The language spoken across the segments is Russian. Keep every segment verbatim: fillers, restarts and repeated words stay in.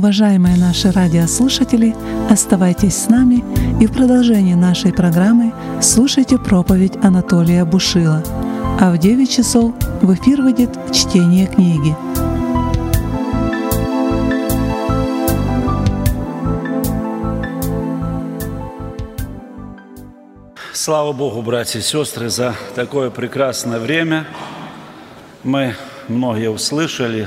Уважаемые наши радиослушатели, оставайтесь с нами и в продолжении нашей программы слушайте проповедь Анатолия Бушила. А в девять часов в эфир выйдет чтение книги. Слава Богу, братья и сестры, за такое прекрасное время. Мы многие услышали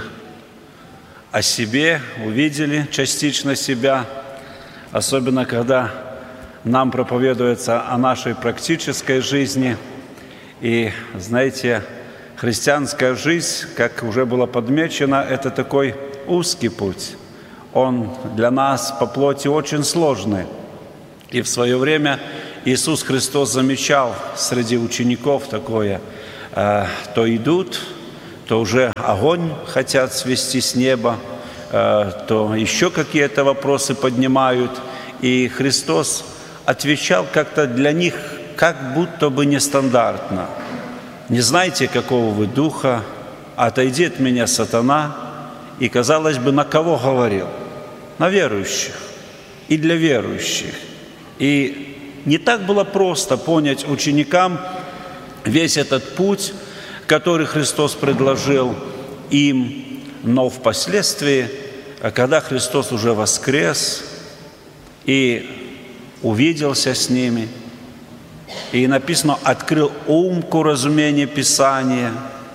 о себе, увидели частично себя, особенно когда нам проповедуется о нашей практической жизни. И, знаете, христианская жизнь, как уже было подмечено, это такой узкий путь. Он для нас по плоти очень сложный. И в свое время Иисус Христос замечал среди учеников такое: э, то идут, то уже огонь хотят свести с неба, э, то еще какие-то вопросы поднимают. И Христос отвечал как-то для них как будто бы нестандартно. «Не знаете, какого вы духа? Отойди от меня, сатана». И, казалось бы, на кого говорил? На верующих и для верующих. И не так было просто понять ученикам весь этот путь, который Христос предложил им, но впоследствии, когда Христос уже воскрес и увиделся с ними, и написано, открыл ум к разумению Писания,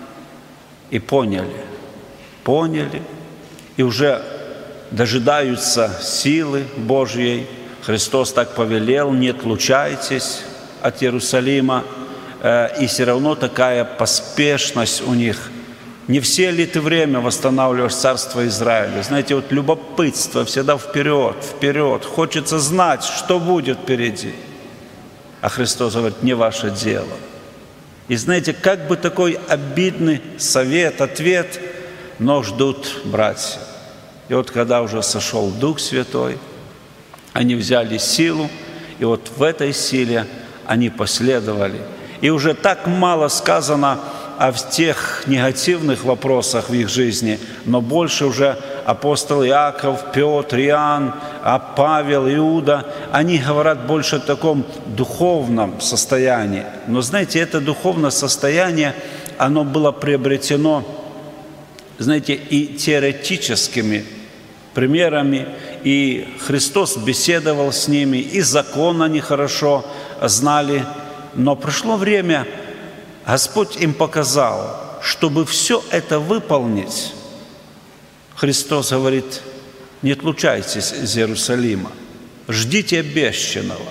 и поняли, поняли, и уже дожидаются силы Божьей. Христос так повелел: не отлучайтесь от Иерусалима. И все равно такая поспешность у них. Не все ли ты время восстанавливаешь царство Израиля? Знаете, вот любопытство всегда вперед, вперед. Хочется знать, что будет впереди. А Христос говорит: не ваше дело. И знаете, как бы такой обидный совет, ответ, но ждут братья. И вот когда уже сошел Дух Святой, они взяли силу, и вот в этой силе они последовали. И уже так мало сказано о тех негативных вопросах в их жизни, но больше уже апостол Иаков, Петр, Иоанн, а Павел, Иуда, они говорят больше о таком духовном состоянии. Но знаете, это духовное состояние, оно было приобретено, знаете, и теоретическими примерами, и Христос беседовал с ними, и закон они хорошо знали. Но прошло время, Господь им показал, чтобы все это выполнить. Христос говорит: не отлучайтесь из Иерусалима, ждите обещанного.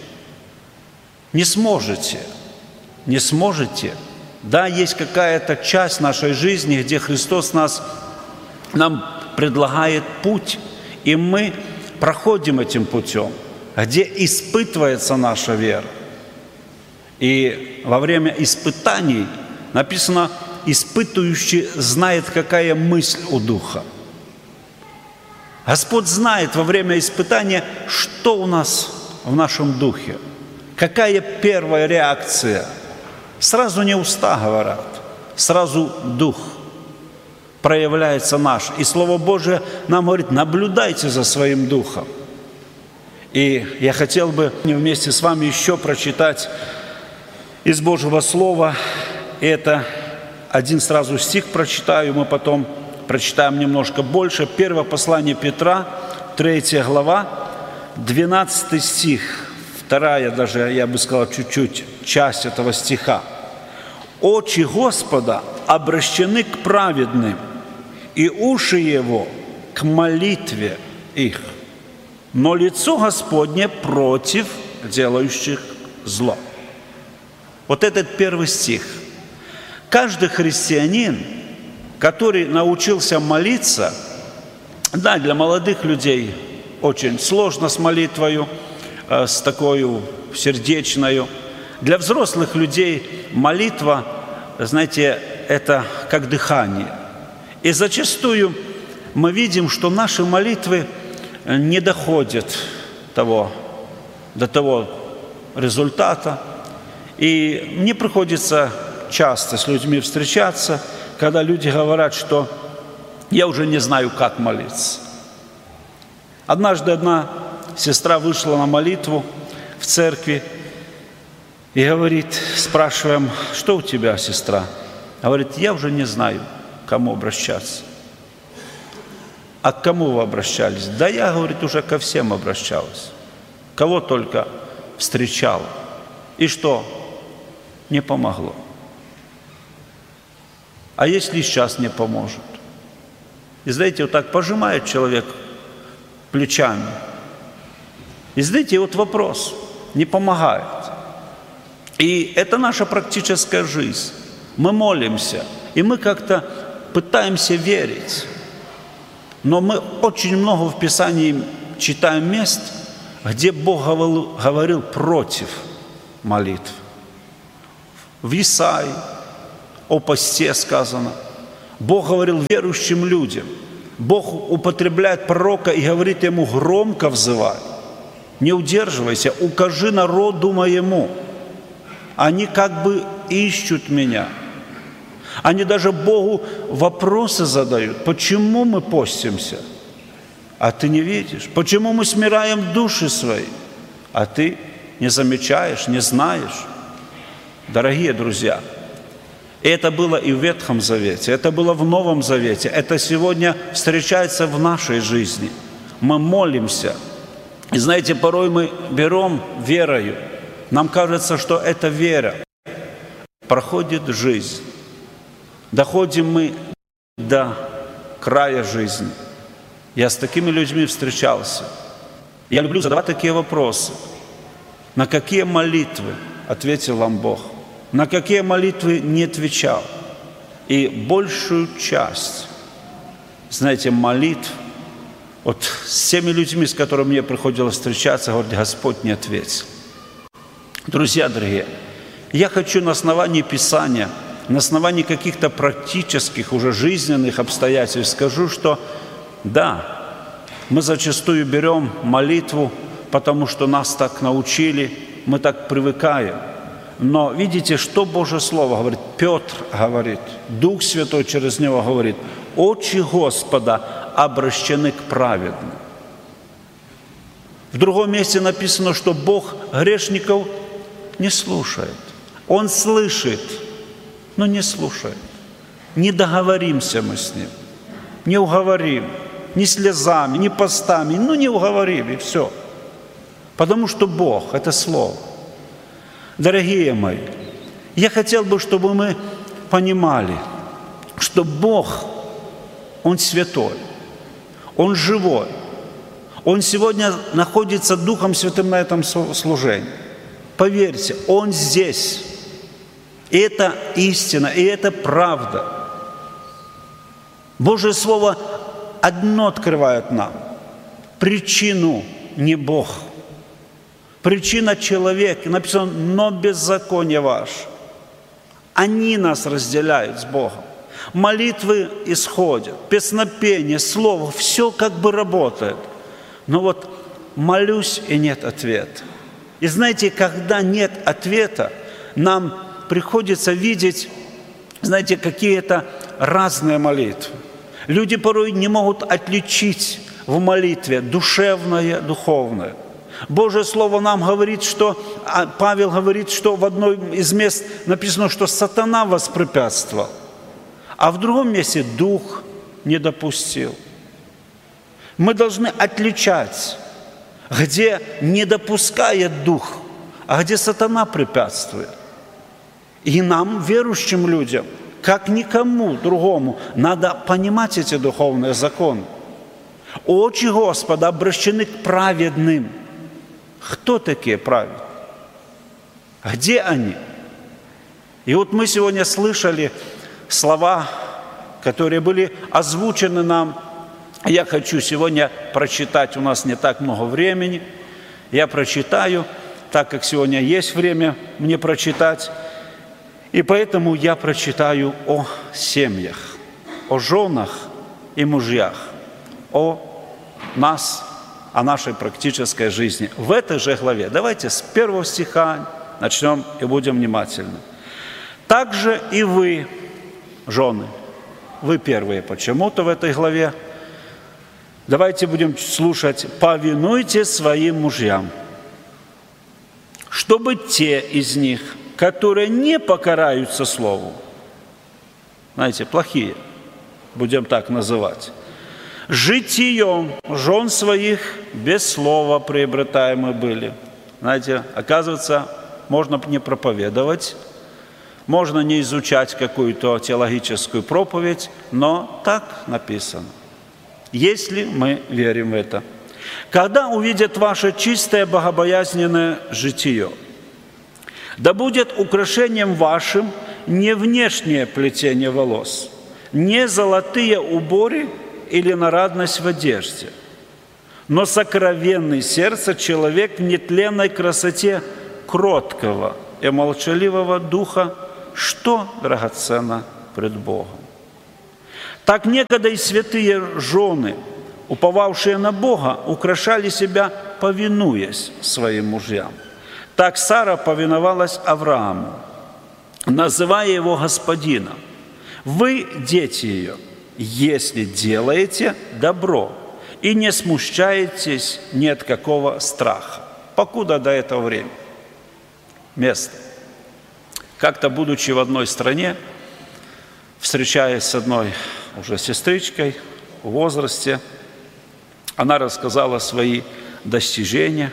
Не сможете, не сможете. Да, есть какая-то часть нашей жизни, где Христос нас, нам предлагает путь, и мы проходим этим путем, где испытывается наша вера. И во время испытаний написано: испытующий знает, какая мысль у Духа. Господь знает во время испытания, что у нас в нашем духе, какая первая реакция. Сразу не уста говорят, сразу Дух проявляется наш. И Слово Божие нам говорит: наблюдайте за своим духом. И я хотел бы вместе с вами еще прочитать из Божьего Слова. Это один сразу стих прочитаю, мы потом прочитаем немножко больше. Первое послание Петра, третья глава, двенадцатый стих. Вторая даже, я бы сказал, чуть-чуть часть этого стиха. «Очи Господа обращены к праведным, и уши Его к молитве их, но лицо Господне против делающих зло». Вот этот первый стих. Каждый христианин, который научился молиться, да, для молодых людей очень сложно с молитвою, э, с такой сердечною. Для взрослых людей молитва, знаете, это как дыхание. И зачастую мы видим, что наши молитвы не доходят того, до того результата. И мне приходится часто с людьми встречаться, когда люди говорят, что я уже не знаю, как молиться. Однажды одна сестра вышла на молитву в церкви и говорит, спрашиваем, что у тебя, сестра? Говорит, я уже не знаю, к кому обращаться. А к кому вы обращались? Да я, говорит, уже ко всем обращалась. Кого только встречала. И что? Не помогло. А если сейчас не поможет? И знаете, вот так пожимает человек плечами. И знаете, вот вопрос, не помогает. И это наша практическая жизнь. Мы молимся, и мы как-то пытаемся верить. Но мы очень много в Писании читаем мест, где Бог говорил против молитв. В Исаии о посте сказано. Бог говорил верующим людям. Бог употребляет пророка и говорит ему громко взывай. Не удерживайся, укажи народу моему. Они как бы ищут меня. Они даже Богу вопросы задают. Почему мы постимся? А ты не видишь. Почему мы смираем души свои? А ты не замечаешь, не знаешь. Дорогие друзья, это было и в Ветхом Завете, это было в Новом Завете, это сегодня встречается в нашей жизни. Мы молимся. И знаете, порой мы берем верою. Нам кажется, что это вера. Проходит жизнь. Доходим мы до края жизни. Я с такими людьми встречался. Я люблю задавать такие вопросы. На какие молитвы ответил вам Бог? На какие молитвы не отвечал? И большую часть, знаете, молитв, вот с теми людьми, с которыми мне приходилось встречаться, говорит, Господь не ответил. Друзья дорогие, я хочу на основании Писания, на основании каких-то практических, уже жизненных обстоятельств скажу, что да, мы зачастую берем молитву, потому что нас так научили, мы так привыкаем. Но видите, что Божье Слово говорит? Петр говорит, Дух Святой через него говорит, очи Господа обращены к праведным. В другом месте написано, что Бог грешников не слушает. Он слышит, но не слушает. Не договоримся мы с Ним, не уговорим, ни слезами, ни постами, ну не уговорим, и все. Потому что Бог – это Слово. Дорогие мои, я хотел бы, чтобы мы понимали, что Бог, Он святой, Он живой, Он сегодня находится Духом Святым на этом служении. Поверьте, Он здесь. И это истина, и это правда. Божье Слово одно открывает нам. Причину не Бог. Причина человек. Написано, но беззаконие ваше. Они нас разделяют с Богом. Молитвы исходят, песнопение, слово, все как бы работает. Но вот молюсь, и нет ответа. И знаете, когда нет ответа, нам приходится видеть, знаете, какие-то разные молитвы. Люди порой не могут отличить в молитве душевное, духовное. Божье Слово нам говорит, что, Павел говорит, что в одном из мест написано, что сатана воспрепятствовал, а в другом месте Дух не допустил. Мы должны отличать, где не допускает Дух, а где сатана препятствует. И нам, верующим людям, как никому другому, надо понимать эти духовные законы. Очи Господа обращены к праведным. Кто такие праведные? Где они? И вот мы сегодня слышали слова, которые были озвучены нам. Я хочу сегодня прочитать, у нас не так много времени. Я прочитаю, так как сегодня есть время мне прочитать. И поэтому я прочитаю о семьях, о женах и мужьях, о нас, о нашей практической жизни. В этой же главе, давайте с первого стиха начнем и будем внимательны. «Также и вы, жены, вы первые почему-то в этой главе, Давайте будем слушать: «Повинуйте своим мужьям, чтобы те из них, которые не покоряются слову», знаете, плохие, будем так называть, «житием жен своих без слова приобретаемы были». Знаете, оказывается, можно не проповедовать, можно не изучать какую-то теологическую проповедь, но так написано, если мы верим в это. «Когда увидят ваше чистое богобоязненное житие, да будет украшением вашим не внешнее плетение волос, не золотые уборы или нарадность в одежде, но сокровенный сердце человек в нетленной красоте кроткого и молчаливого духа, что драгоценно пред Богом. Так некогда и святые жены, уповавшие на Бога, украшали себя, повинуясь своим мужьям. Так Сара повиновалась Аврааму, называя его господином. Вы, дети ее, если делаете добро и не смущаетесь ни от какого страха». Покуда до этого времени. Место. Как-то, будучи в одной стране, встречаясь с одной уже сестричкой в возрасте, она рассказала свои достижения,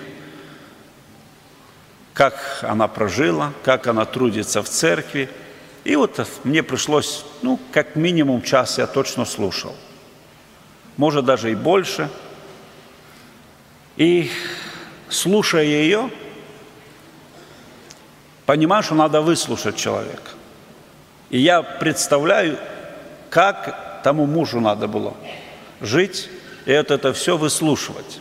как она прожила, как она трудится в церкви. И вот мне пришлось, ну, как минимум час я точно слушал. Может, даже и больше. И, слушая ее, понимаю, что надо выслушать человека. И я представляю, как тому мужу надо было жить и вот это все выслушивать.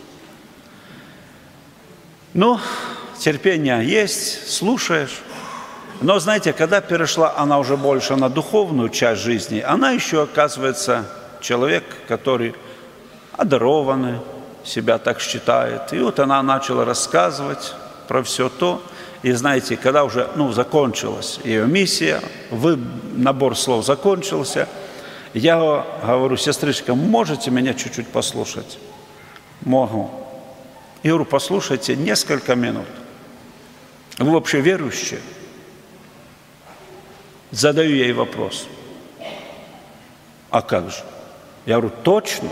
Ну, терпение есть, слушаешь. Но, знаете, когда перешла она уже больше на духовную часть жизни, она еще, оказывается, человек, который одарованный, себя так считает. И вот она начала рассказывать про все то. И знаете, когда уже, ну, закончилась ее миссия, вы, набор слов закончился, я говорю: сестричка, можете меня чуть-чуть послушать? Могу. Я говорю: послушайте несколько минут. Вы вообще верующие? Задаю ей вопрос. А как же? Я говорю: точно?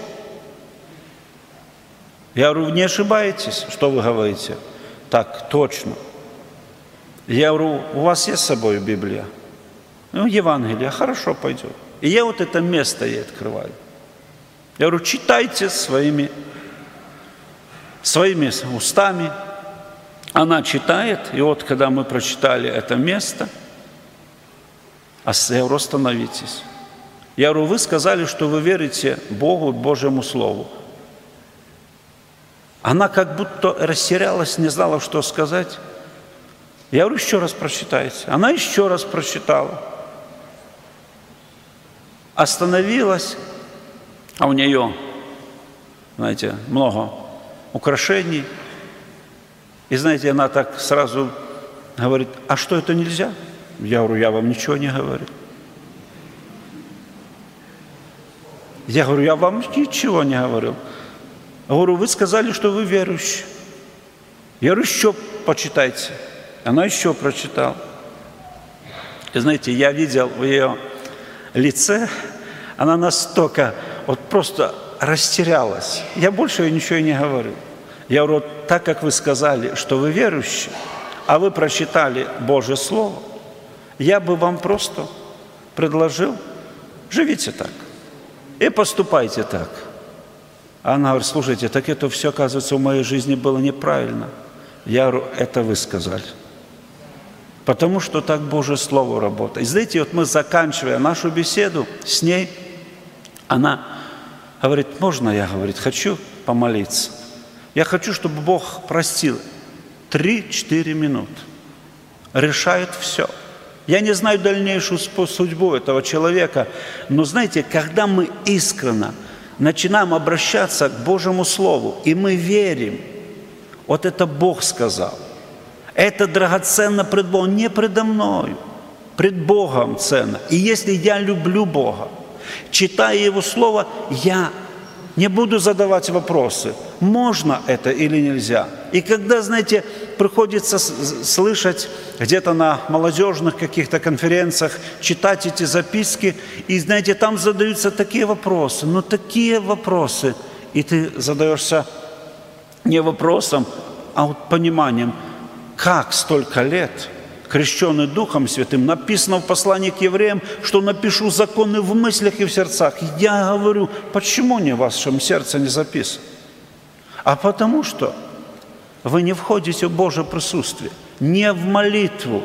Я говорю: не ошибаетесь, что вы говорите? Так, точно. Я говорю: у вас есть с собой Библия? Ну, Евангелие, хорошо, пойдет. И я вот это место ей открываю. Я говорю: читайте своими, своими устами. Она читает, и вот когда мы прочитали это место, я говорю: остановитесь. Я говорю: вы сказали, что вы верите Богу, Божьему Слову. Она как будто растерялась, не знала, что сказать. Я говорю: еще раз прочитайте. Она еще раз прочитала. Остановилась, а у нее, знаете, много украшений. И, знаете, она так сразу говорит: а что, это нельзя? Я говорю: я вам ничего не говорю. Я говорю: я вам ничего не говорил. Я говорю: вы сказали, что вы верующие. Я говорю: еще почитайте. Она еще прочитала. И знаете, я видел в ее лице, она настолько вот просто растерялась. Я больше ничего и не говорю. Я говорю: так как вы сказали, что вы верующие, а вы прочитали Божье Слово, я бы вам просто предложил: живите так и поступайте так. Она говорит: слушайте, так это все, оказывается, в моей жизни было неправильно. Я говорю: это вы сказали. Потому что так Божье Слово работает. И знаете, вот мы, заканчивая нашу беседу с ней, она говорит: можно я, говорит, хочу помолиться? Я хочу, чтобы Бог простил. Три-четыре минуты. Решает все. Я не знаю дальнейшую судьбу этого человека, но знаете, когда мы искренне начинаем обращаться к Божьему Слову, и мы верим, вот это Бог сказал, это драгоценно пред Богом, не предо мною, пред Богом ценно. И если я люблю Бога, читая Его Слово, я Не буду задавать вопросы, можно это или нельзя. И когда, знаете, приходится слышать где-то на молодежных каких-то конференциях, читать эти записки, и, знаете, там задаются такие вопросы, ну такие вопросы, и ты задаешься не вопросом, а вот пониманием, как столько лет крещенный Духом Святым, написано в послании к евреям, что напишу законы в мыслях и в сердцах. Я говорю, почему не в вашем сердце не записано? А потому что вы не входите в Божье присутствие, не в молитву.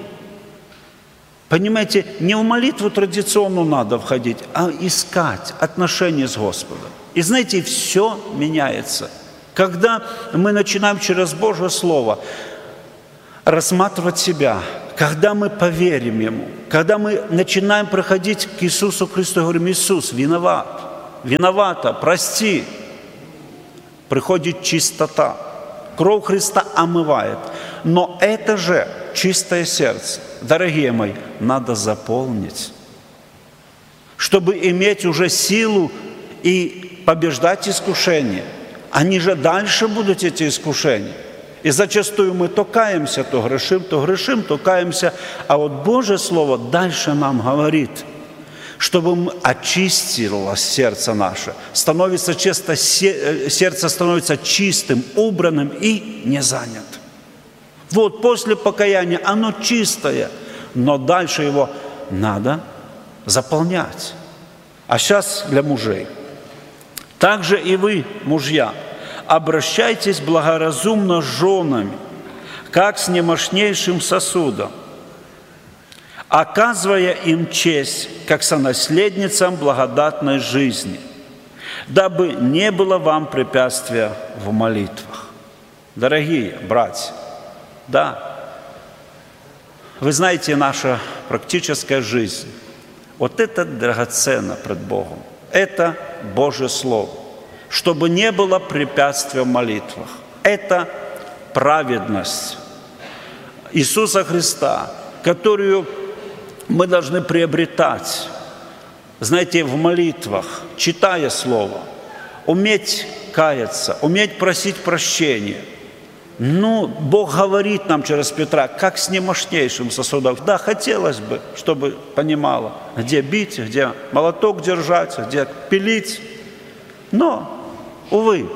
Понимаете, не в молитву традиционную надо входить, а искать отношения с Господом. И знаете, все меняется. Когда мы начинаем через Божье Слово рассматривать себя, когда мы поверим Ему, когда мы начинаем проходить к Иисусу Христу, говорим, Иисус, виноват, виновата, прости, приходит чистота. Кровь Христа омывает. Но это же чистое сердце, дорогие мои, надо заполнить, чтобы иметь уже силу и побеждать искушения. Они же дальше будут, эти искушения. И зачастую мы то каемся, то грешим, то грешим, то каемся. А вот Божье Слово дальше нам говорит, чтобы очистилось сердце наше. Становится чисто, сердце становится чистым, убранным и не занятым. Вот после покаяния оно чистое, но дальше его надо заполнять. А сейчас для мужей. Также и вы, мужья, обращайтесь благоразумно с женами, как с немощнейшим сосудом, оказывая им честь, как сонаследницам благодатной жизни, дабы не было вам препятствия в молитвах. Дорогие братья, да, вы знаете, наша практическая жизнь, вот это драгоценно пред Богом, это Божье Слово. Чтобы не было препятствия в молитвах. Это праведность Иисуса Христа, которую мы должны приобретать, знаете, в молитвах, читая Слово, уметь каяться, уметь просить прощения. Ну, Бог говорит нам через Петра, как с немощнейшим сосудом. Да, хотелось бы, чтобы понимала, где бить, где молоток держать, где пилить. Но увы,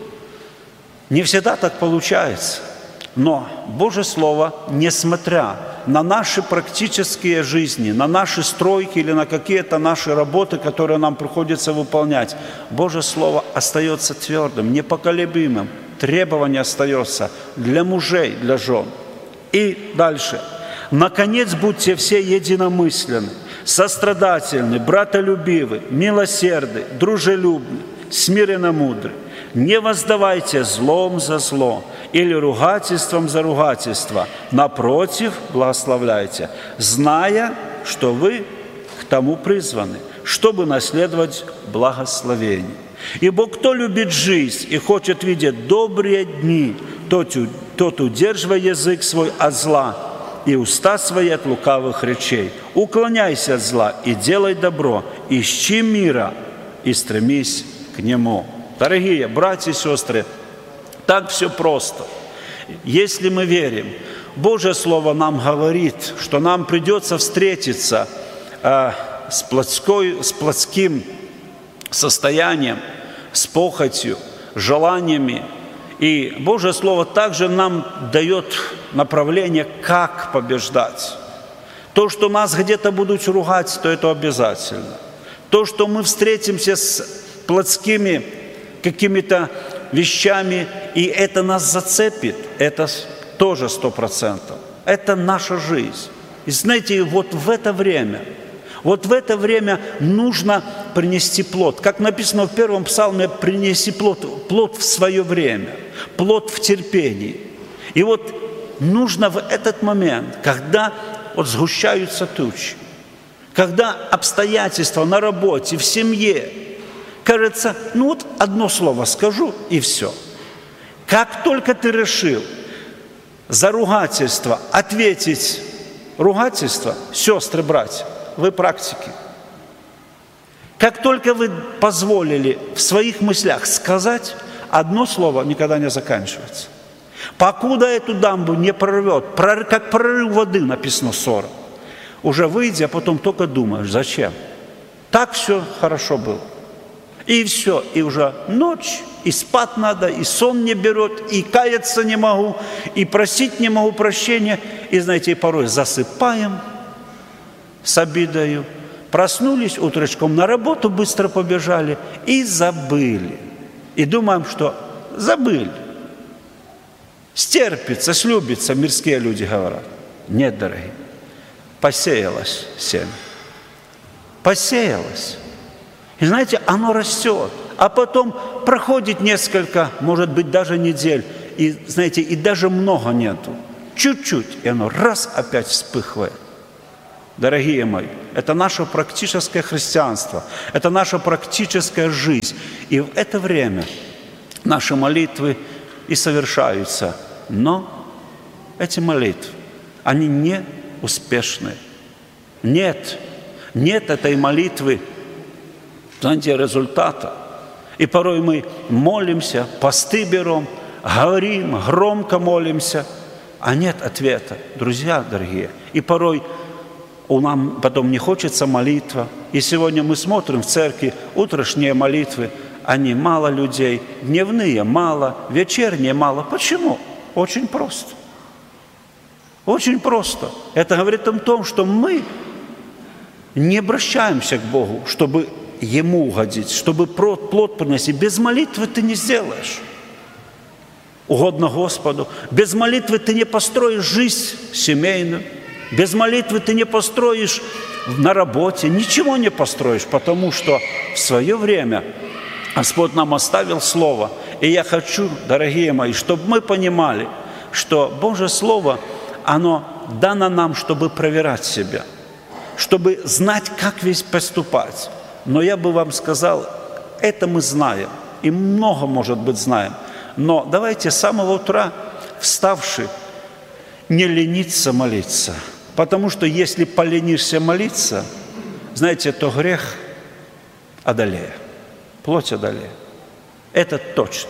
не всегда так получается. Но Божье Слово, несмотря на наши практические жизни, на наши стройки или на какие-то наши работы, которые нам приходится выполнять, Божье Слово остается твердым, непоколебимым. Требование остается для мужей, для жен. И дальше. Наконец, будьте все единомысленны, сострадательны, братолюбивы, милосердны, дружелюбны, смиренно мудры. Не воздавайте злом за зло или ругательством за ругательство. Напротив, благословляйте, зная, что вы к тому призваны, чтобы наследовать благословение. Ибо кто любит жизнь и хочет видеть добрые дни, тот, тот удерживай язык свой от зла и уста свои от лукавых речей. Уклоняйся от зла и делай добро, ищи мира и стремись к нему. Дорогие братья и сестры, так все просто. Если мы верим, Божье Слово нам говорит, что нам придется встретиться э, с, плотской, с плотским состоянием, с похотью, желаниями. И Божье Слово также нам дает направление, как побеждать. То, что нас где-то будут ругать, то это обязательно. То, что мы встретимся с плотскими какими-то вещами, и это нас зацепит, это тоже сто процентов. Это наша жизнь. И знаете, вот в это время, вот в это время нужно принести плод. Как написано в первом псалме, принеси плод, плод в свое время, плод в терпении. И вот нужно в этот момент, когда вот сгущаются тучи, когда обстоятельства на работе, в семье, кажется, ну вот одно слово скажу и все. Как только ты решил за ругательство ответить ругательство, сестры, братья, вы практики. Как только вы позволили в своих мыслях сказать, одно слово никогда не заканчивается. Покуда эту дамбу не прорвет, как прорыв воды, написано ссора, уже выйдя, а потом только думаешь, зачем? Так все хорошо было. И все, и уже ночь, и спать надо, и сон не берет, и каяться не могу, и просить не могу прощения. И, знаете, и порой засыпаем с обидою, проснулись утречком, на работу быстро побежали и забыли. И думаем, что забыли. Стерпится, слюбится, мирские люди говорят. Нет, дорогие, посеялось семя. Посеялось. И знаете, оно растет. А потом проходит несколько, может быть, даже недель. И, знаете, и даже много нету. Чуть-чуть, и оно раз опять вспыхивает. Дорогие мои, это наше практическое христианство. Это наша практическая жизнь. И в это время наши молитвы и совершаются. Но эти молитвы, они не успешны. Нет, нет этой молитвы, знаете, результата. И порой мы молимся, посты берем, говорим, громко молимся, а нет ответа. Друзья дорогие, и порой у нам потом не хочется молитва. И сегодня мы смотрим в церкви утренние молитвы, они мало людей, дневные мало, вечерние мало. Почему? Очень просто. Очень просто. Это говорит о том, что мы не обращаемся к Богу, чтобы Ему угодить, чтобы плод принести. Без молитвы ты не сделаешь угодно Господу. Без молитвы ты не построишь жизнь семейную. Без молитвы ты не построишь на работе. Ничего не построишь, потому что в свое время Господь нам оставил Слово. И я хочу, дорогие мои, чтобы мы понимали, что Божье Слово, оно дано нам, чтобы проверять себя, чтобы знать, как весь поступать. Но я бы вам сказал, это мы знаем, и много, может быть, знаем. Но давайте с самого утра, вставши, не лениться молиться. Потому что если поленишься молиться, знаете, то грех одолеет, плоть одолеет. Это точно.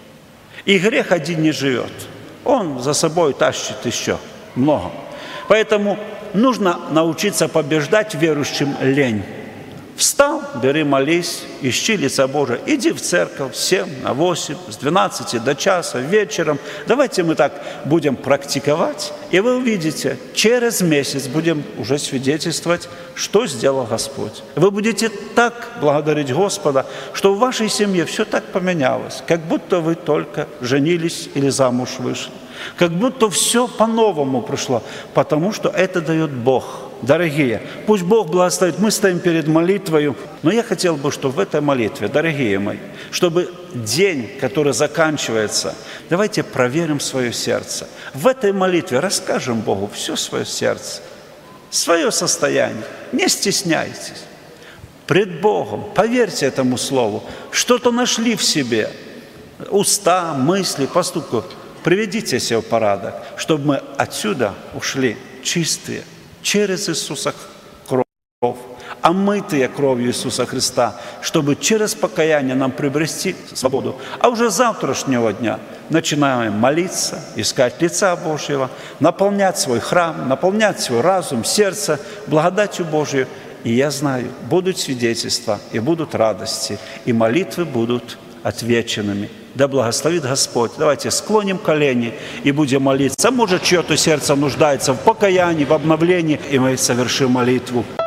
И грех один не живет. Он за собой тащит еще много. Поэтому нужно научиться побеждать верующим лень. Встал, бери, молись, ищи лица Божия. Иди в церковь в семь, на восемь, с двенадцати до часа, вечером. Давайте мы так будем практиковать, и вы увидите, через месяц будем уже свидетельствовать, что сделал Господь. Вы будете так благодарить Господа, что в вашей семье все так поменялось, как будто вы только женились или замуж вышли. Как будто все по-новому пришло, потому что это дает Бог. Дорогие, пусть Бог благословит, мы стоим перед молитвою, но я хотел бы, чтобы в этой молитве, дорогие мои, чтобы день, который заканчивается, давайте проверим свое сердце. В этой молитве расскажем Богу все свое сердце, свое состояние, не стесняйтесь. Пред Богом, поверьте этому слову, что-то нашли в себе, уста, мысли, поступки. Приведите себя в порядок, чтобы мы отсюда ушли чистые, через Иисуса кровь, омытые кровью Иисуса Христа, чтобы через покаяние нам приобрести свободу. А уже с завтрашнего дня начинаем молиться, искать лица Божьего, наполнять свой храм, наполнять свой разум, сердце благодатью Божией. И я знаю, будут свидетельства, и будут радости, и молитвы будут отвеченными. Да благословит Господь. Давайте склоним колени и будем молиться. Может, чье-то сердце нуждается в покаянии, в обновлении, и мы совершим молитву.